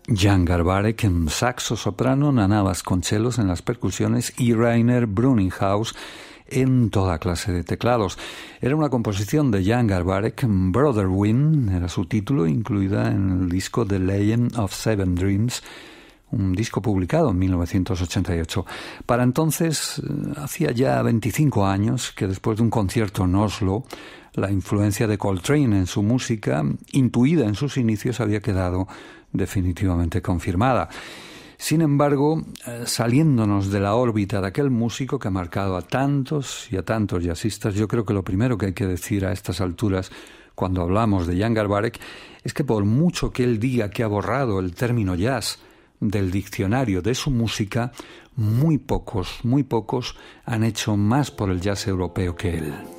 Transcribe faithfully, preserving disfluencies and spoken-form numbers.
Jan Garbarek en saxo soprano, Nana Vasconcelos en las percusiones y Rainer Bruninghaus en toda clase de teclados. Era una composición de Jan Garbarek, Brother Wind era su título, incluida en el disco The Legend of Seven Dreams, un disco publicado en mil novecientos ochenta y ocho. Para entonces, hacía ya veinticinco años que después de un concierto en Oslo, la influencia de Coltrane en su música, intuida en sus inicios, había quedado definitivamente confirmada. Sin embargo, eh, saliéndonos de la órbita de aquel músico que ha marcado a tantos y a tantos jazzistas, yo creo que lo primero que hay que decir a estas alturas, cuando hablamos de Jan Garbarek, es que por mucho que él diga que ha borrado el término jazz del diccionario de su música, muy pocos, muy pocos han hecho más por el jazz europeo que él.